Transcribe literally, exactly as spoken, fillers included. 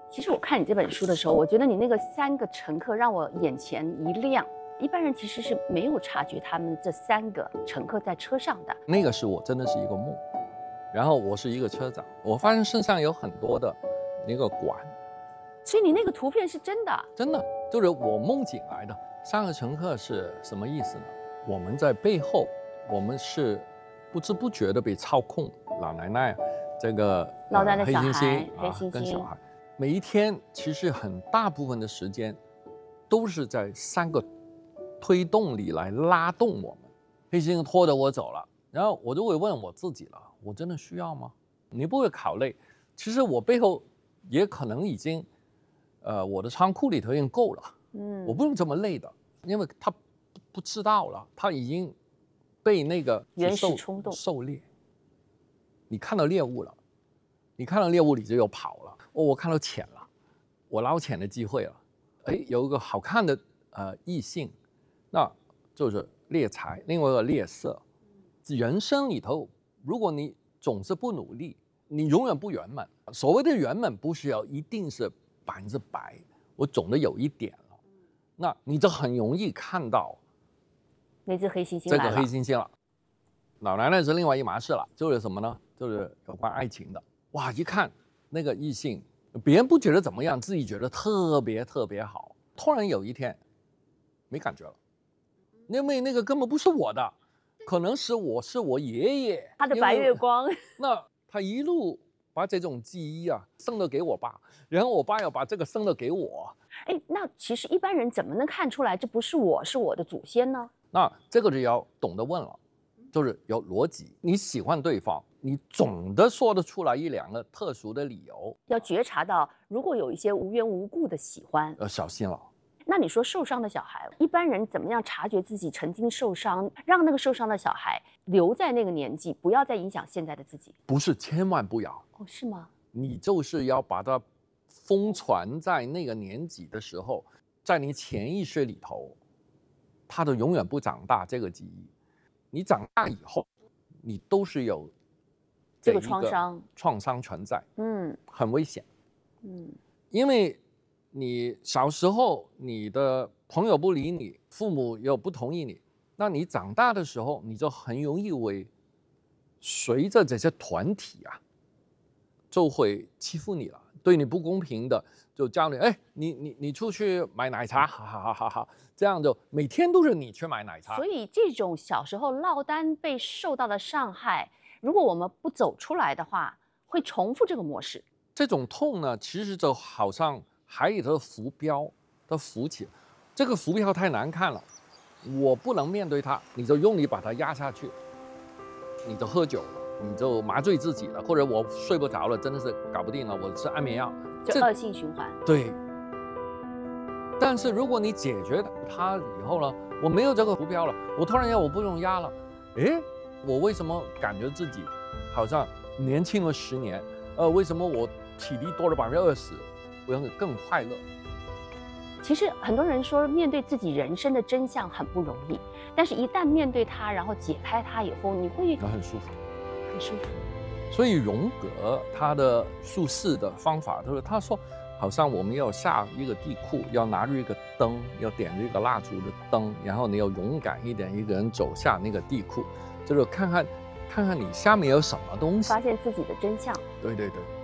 其实我看你这本书的时候，我觉得你那个三个乘客让我眼前一亮。一般人其实是没有察觉他们这三个乘客在车上的。 那个是我真的是一个梦，然后我是一个车长，我发现身上有很多的那个管， 所以你那个图片是真的？ 真的就是我梦醒来的。三个乘客是什么意思呢？我们在背后，我们是不知不觉的被操控。老奶奶，这个老奶奶小孩， 黑猩猩黑猩猩跟小孩，每一天其实很大部分的时间都是在三个推动力来拉动我们。黑猩猩拖着我走了，然后我就会问我自己了：我真的需要吗？你不会考虑，其实我背后也可能已经，呃，我的仓库里头已经够了。嗯，我不用这么累的，因为他不知道了，他已经被那个原始冲动狩猎。你看到猎物了，你看到猎物你就又跑了。哦，我看到潜了，我捞潜的机会了。哎，有一个好看的呃异性，那就是猎财，另外一个猎色。人生里头，如果你总是不努力，你永远不圆满。所谓的圆满，不是要一定是百分之百，我总的有一点了，那你就很容易看到那只黑猩猩这个黑猩猩了。老奶奶是另外一码事了，就是什么呢？就是有关爱情的。哇，一看那个异性，别人不觉得怎么样，自己觉得特别特别好。突然有一天，没感觉了，因为那个根本不是我的，可能是我是我爷爷他的白月光。 那他一路把这种记忆啊生了给我爸，然后我爸要把这个生了给我。 哎，那其实一般人怎么能看出来这不是我，是我的祖先呢？ 那这个就要懂得问了。就是有逻辑，你喜欢对方，你总的说得出来一两个特殊的理由， 要觉察到，如果有一些无缘无故的喜欢， 要小心了。 那你说受伤的小孩，一般人怎么样察觉自己曾经受伤，让那个受伤的小孩留在那个年纪，不要再影响现在的自己？ 不是，千万不要。 哦，是吗？ 你就是要把它封存在那个年纪的时候，在你潜意识里头，它都永远不长大这个记忆。你长大以后，你都是有这个创伤创伤存在， 嗯， 很危险， 嗯， 因为你小时候你的朋友不理你，父母又不同意你，那你长大的时候，你就很容易为随着这些团体啊，就会欺负你了，对你不公平的，就叫你哎，你你你出去买奶茶，哈哈哈哈哈，这样就每天都是你去买奶茶。 所以这种小时候落单被受到的伤害，如果我们不走出来的话，会重复这个模式。 这种痛呢，其实就好像海里头的浮标，它浮起，这个浮标太难看了，我不能面对它，你就用力把它压下去，你就喝酒了。你就麻醉自己了，或者我睡不着了，真的是搞不定了，我吃安眠药， 就恶性循环。 对。但是如果你解决它以后呢，我没有这个浮标了，我突然间我不用压了，诶，我为什么感觉自己好像年轻了十年？呃，为什么我体力多了百分之二十？我要更快乐。 其实很多人说，面对自己人生的真相很不容易，但是一旦面对它，然后解开它以后，你会很舒服。 很舒服。 所以荣格他的术士的方法就是他说，好像我们要下一个地库，要拿着一个灯，要点着一个蜡烛的灯，然后你要勇敢一点，一个人走下那个地库，就是看看看看你下面有什么东西， 发现自己的真相。 对对对。